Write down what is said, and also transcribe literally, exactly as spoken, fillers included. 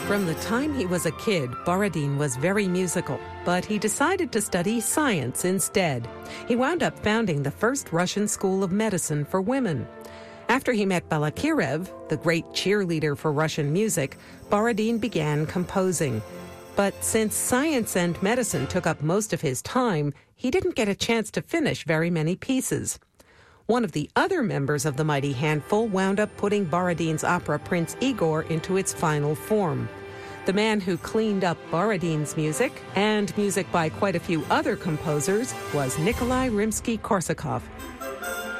From the time he was a kid, Borodin was very musical, but he decided to study science instead. He wound up founding the first Russian school of medicine for women. After he met Balakirev, the great cheerleader for Russian music, Borodin began composing. But since science and medicine took up most of his time, he didn't get a chance to finish very many pieces. One of the other members of the mighty handful wound up putting Borodin's opera Prince Igor into its final form. The man who cleaned up Borodin's music, and music by quite a few other composers, was Nikolai Rimsky-Korsakov.